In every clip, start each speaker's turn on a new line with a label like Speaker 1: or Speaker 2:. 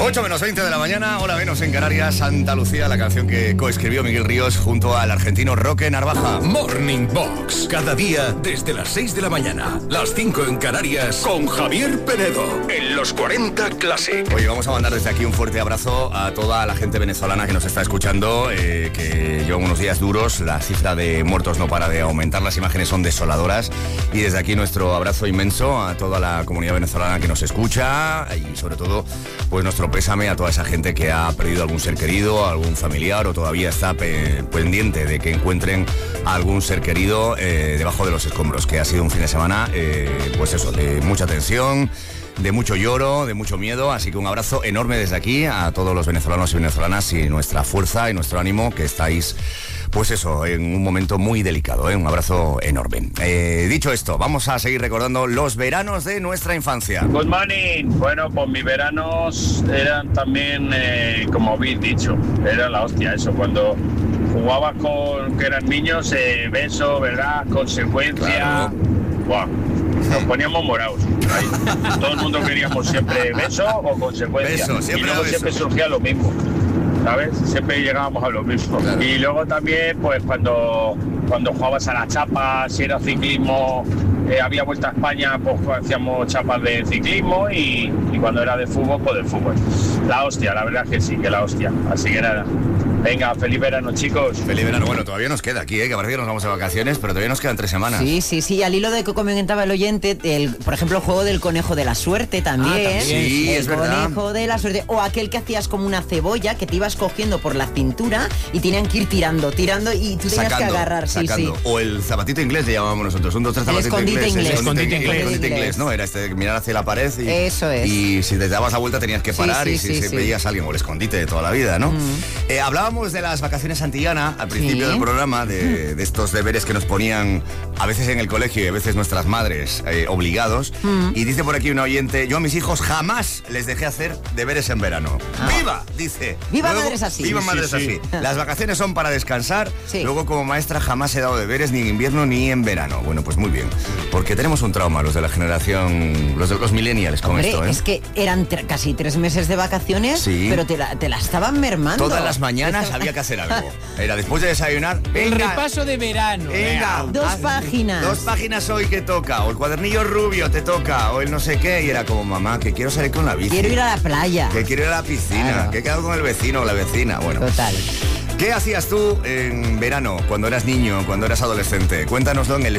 Speaker 1: 8:20 de la mañana, hora menos en Canarias, Santa Lucía, la canción que coescribió Miguel Ríos junto al argentino Roque Narvaja.
Speaker 2: Morning Box, cada día desde las 6 de la mañana, las 5 en Canarias, con Javier Penedo, en los 40 Classic.
Speaker 1: Oye, vamos a mandar desde aquí un fuerte abrazo a toda la gente venezolana que nos está escuchando, que llevan unos días duros, la cifra de muertos no para de aumentar, las imágenes son desoladoras, y desde aquí nuestro abrazo inmenso a toda la comunidad venezolana que nos escucha, y sobre todo, pues nuestro pésame a toda esa gente que ha perdido algún ser querido, algún familiar, o todavía está pendiente de que encuentren a algún ser querido debajo de los escombros, que ha sido un fin de semana, pues eso, de mucha tensión, de mucho lloro, de mucho miedo, así que un abrazo enorme desde aquí a todos los venezolanos y venezolanas, y nuestra fuerza y nuestro ánimo, que estáis, pues eso, en un momento muy delicado, un abrazo enorme. Dicho esto, vamos a seguir recordando los veranos de nuestra infancia.
Speaker 3: Good morning. Bueno, pues mis veranos eran también, como habéis dicho, era la hostia eso, cuando jugabas con que eran niños, beso, ¿verdad? Consecuencia.
Speaker 1: Claro.
Speaker 3: Buah, nos poníamos morados. Ahí. Todo el mundo queríamos siempre beso o consecuencia.
Speaker 1: Beso, siempre
Speaker 3: y luego
Speaker 1: beso.
Speaker 3: siempre surgía lo mismo, ¿sabes? Siempre llegábamos a lo mismo.
Speaker 1: Claro.
Speaker 3: Y luego también, pues cuando jugabas a la chapa, si era ciclismo, había Vuelta a España, pues hacíamos chapas de ciclismo, y cuando era de fútbol, pues de fútbol. La hostia, la verdad que sí, que la hostia. Así que nada. Venga, feliz verano, chicos.
Speaker 1: Feliz verano. Bueno, todavía nos queda aquí, que parece que nos vamos de vacaciones, pero todavía nos quedan 3 semanas.
Speaker 4: Sí, al hilo de que comentaba el oyente, por ejemplo, el juego del conejo de la suerte también.
Speaker 1: Sí,
Speaker 4: el
Speaker 1: es verdad.
Speaker 4: conejo de la suerte. O aquel que hacías como una cebolla, que te ibas cogiendo por la cintura y tenían que ir tirando, y tú tenías que agarrar.
Speaker 1: Sacando.
Speaker 4: Sí.
Speaker 1: O el zapatito inglés le llamábamos nosotros, 1, 2, 3, zapatito
Speaker 4: escondite
Speaker 1: inglés.
Speaker 4: inglés.
Speaker 1: Escondite inglés, ¿no? Era mirar hacia la pared y...
Speaker 4: Eso es.
Speaker 1: Y si te dabas la vuelta tenías que parar,
Speaker 4: Sí,
Speaker 1: y si veías a alguien, o el escondite de toda la vida, ¿no? Hablábamos de las vacaciones antillana al principio del programa, de estos deberes que nos ponían a veces en el colegio y a veces nuestras madres obligados, y dice por aquí un oyente: yo a mis hijos jamás les dejé hacer deberes en verano. ¡Viva! Dice.
Speaker 4: ¡Viva
Speaker 1: Luego,
Speaker 4: madres así!
Speaker 1: ¡Viva madres así! Las vacaciones son para descansar. Luego, como maestra, jamás he dado deberes ni en invierno ni en verano. Bueno, pues muy bien, porque tenemos un trauma los de la generación, los millennials con esto, ¿eh?
Speaker 4: Es que eran casi 3 meses de vacaciones, pero te la estaban mermando.
Speaker 1: Todas las mañanas había que hacer algo. Era después de desayunar,
Speaker 5: el repaso de verano.
Speaker 1: Venga,
Speaker 4: 2 páginas.
Speaker 1: 2 páginas hoy que toca, o el cuadernillo rubio te toca, o el no sé qué, y era como: mamá, que quiero salir con la bici.
Speaker 4: Quiero ir a la playa.
Speaker 1: Que quiero ir a la piscina,
Speaker 4: Claro.
Speaker 1: que he quedado con el vecino o la vecina. Bueno.
Speaker 4: Total.
Speaker 1: ¿Qué hacías tú en verano, cuando eras niño, cuando eras adolescente? Cuéntanoslo en el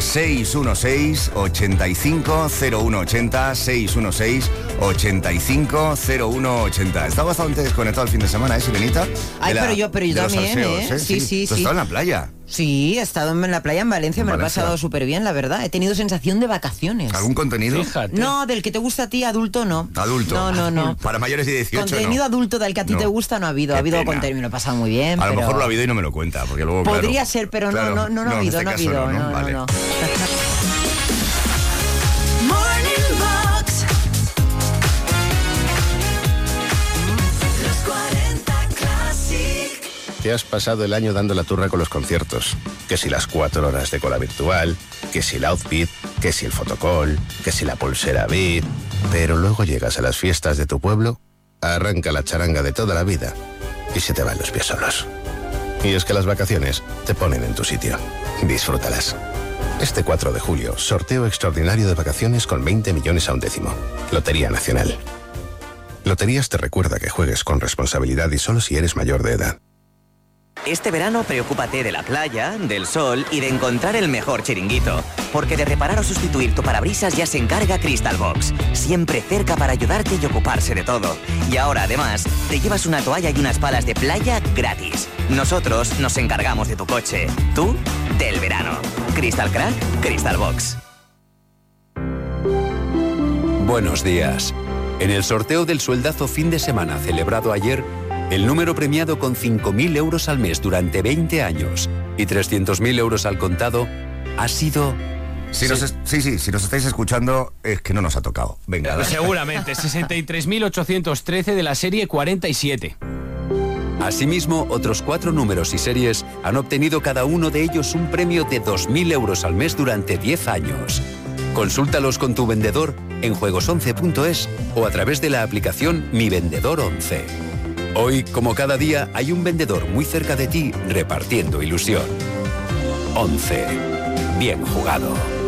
Speaker 1: 616-850180, 616-850180. Estaba bastante desconectado el fin de semana, Sirenita.
Speaker 4: Ay, pero yo también,
Speaker 1: salseos,
Speaker 4: Sí.
Speaker 1: ¿Tú has estado en la playa?
Speaker 4: Sí, he estado en la playa en Valencia, me lo he pasado súper bien, la verdad. He tenido sensación de vacaciones.
Speaker 1: ¿Algún contenido?
Speaker 5: Fíjate.
Speaker 4: No, del que te gusta a ti, adulto, no.
Speaker 1: Adulto.
Speaker 4: No.
Speaker 1: Para mayores de 18,
Speaker 4: contenido adulto del que a ti te gusta no ha habido.
Speaker 1: Qué
Speaker 4: Ha habido
Speaker 1: pena.
Speaker 4: contenido, me lo he pasado muy bien.
Speaker 1: A lo
Speaker 4: pero...
Speaker 1: mejor lo ha habido y no me lo cuenta, porque luego,
Speaker 4: Podría
Speaker 1: claro,
Speaker 4: ser, pero
Speaker 1: claro,
Speaker 4: no ha
Speaker 1: en
Speaker 4: habido,
Speaker 1: este
Speaker 4: no ha
Speaker 1: caso
Speaker 4: habido.
Speaker 1: no, vale.
Speaker 4: No.
Speaker 6: Morning Box. Los 40 Classic.
Speaker 7: Te has pasado el año dando la turra con los conciertos. Que si las 4 horas de cola virtual, que si el outfit, que si el fotocall, que si la pulsera Beat. Pero luego llegas a las fiestas de tu pueblo, arranca la charanga de toda la vida y se te van los pies solos. Y es que las vacaciones te ponen en tu sitio. Disfrútalas. Este 4 de julio, sorteo extraordinario de vacaciones con 20 millones a un décimo. Lotería Nacional. Loterías te recuerda que juegues con responsabilidad y solo si eres mayor de edad.
Speaker 8: Este verano preocúpate de la playa, del sol y de encontrar el mejor chiringuito. Porque de reparar o sustituir tu parabrisas ya se encarga Crystal Box. Siempre cerca para ayudarte y ocuparse de todo. Y ahora además te llevas una toalla y unas palas de playa gratis. Nosotros nos encargamos de tu coche. Tú, del verano. Crystal Crack, Crystal Box.
Speaker 9: Buenos días. En el sorteo del sueldazo fin de semana celebrado ayer, el número premiado con 5.000 euros al mes durante 20 años y 300.000 euros al contado ha sido...
Speaker 1: Si nos estáis escuchando, es que no nos ha tocado. Venga.
Speaker 5: Seguramente, 63.813 de la serie 47.
Speaker 9: Asimismo, otros 4 números y series han obtenido cada uno de ellos un premio de 2.000 euros al mes durante 10 años. Consúltalos con tu vendedor en juegos11.es o a través de la aplicación Mi Vendedor 11. Hoy, como cada día, hay un vendedor muy cerca de ti repartiendo ilusión. 11. Bien jugado.